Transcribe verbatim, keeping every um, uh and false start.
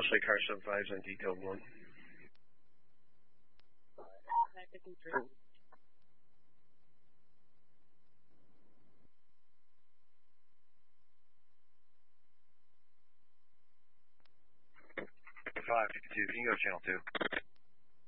looks like car sub five's on detailed one. five fifty-two, can you go to channel two?